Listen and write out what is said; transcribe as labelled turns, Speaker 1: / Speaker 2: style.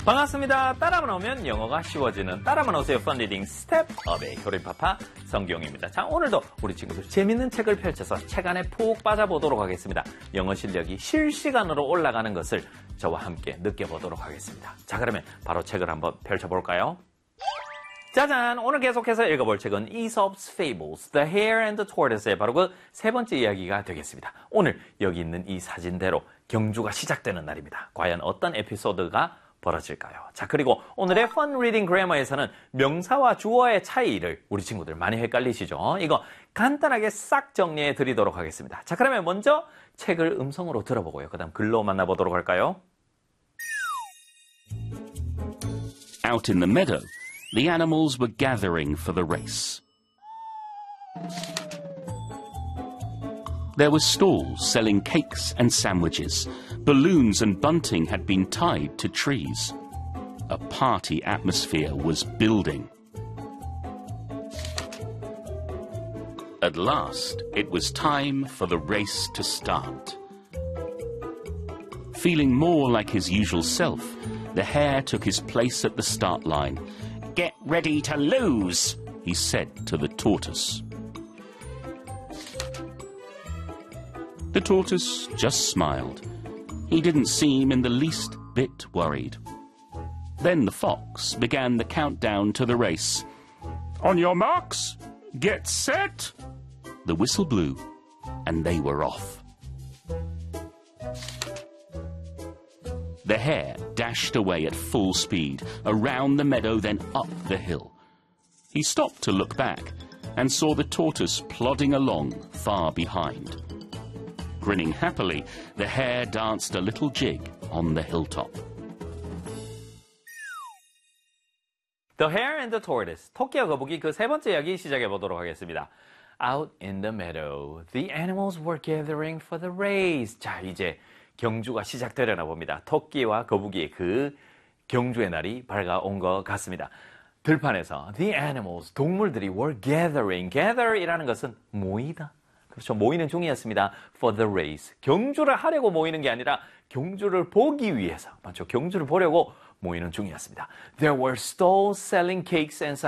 Speaker 1: 반갑습니다. 따라만 오면 영어가 쉬워지는 따라만 오세요 Fun Reading Step Up의 효린파파 성경입니다. 자, 오늘도 우리 친구들 재밌는 책을 펼쳐서 책 안에 푹 빠져보도록 하겠습니다. 영어 실력이 실시간으로 올라가는 것을 저와 함께 느껴보도록 하겠습니다. 자, 그러면 바로 책을 한번 펼쳐볼까요? 짜잔! 오늘 계속해서 읽어볼 책은 Aesop's Fables, The Hare and the Tortoise의 바로 그 세 번째 이야기가 되겠습니다. 오늘 여기 있는 이 사진대로 경주가 시작되는 날입니다. 과연 어떤 에피소드가 벌어질까요? 자, 그리고 오늘의 Fun Reading Grammar에서는 명사와 주어의 차이를 우리 친구들 많이 헷갈리시죠? 이거 간단하게 싹 정리해 드리도록 하겠습니다. 자, 그러면 먼저 책을 음성으로 들어보고요. 그 다음 글로 만나보도록 할까요?
Speaker 2: Out in the meadow, the animals were gathering for the race. There were stalls selling cakes and sandwiches. Balloons and bunting had been tied to trees. A party atmosphere was building. At last, it was time for the race to start. Feeling more like his usual self, the hare took his place at the start line. "Get ready to lose," he said to the tortoise. The tortoise just smiled. He didn't seem in the least bit worried. Then the fox began the countdown to the race. "On your marks, get set." The whistle blew, and they were off. The hare dashed away at full speed, around the meadow, then up the hill. He stopped to look back and saw the tortoise plodding along far behind. Grinning happily, the hare danced a little jig on the hilltop.
Speaker 1: The Hare and the Tortoise, 토끼와 거북이 그 세 번째 이야기 시작해 보도록 하겠습니다. Out in the meadow, the animals were gathering for the race. 자, 이제 경주가 시작되려나 봅니다. 토끼와 거북이의 그 경주의 날이 밝아온 것 같습니다. 들판에서 the animals, 동물들이 were gathering. gather이라는 것은 모이다. 그렇죠. 모이는 중이었습니다. For the race. 경주를 하려고 모이는 게 아니라 경주를 보기 위해서. 맞죠. 경주를 보려고 모이는 중이었습니다. There were stalls selling cakes and